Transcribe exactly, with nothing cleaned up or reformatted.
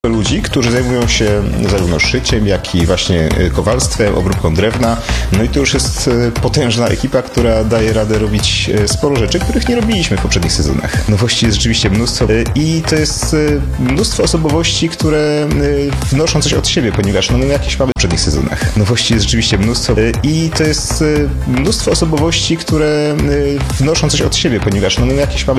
ludzi, którzy zajmują się zarówno szyciem, jak i właśnie kowalstwem, obróbką drewna. No i to już jest potężna ekipa, która daje radę robić sporo rzeczy, których nie robiliśmy w poprzednich sezonach. Nowości jest rzeczywiście mnóstwo i to jest mnóstwo osobowości, które wnoszą coś od siebie, ponieważ no my jakieś mamy w poprzednich sezonach. Nowości jest rzeczywiście mnóstwo i to jest mnóstwo osobowości, które wnoszą coś od siebie, ponieważ no my jakieś mamy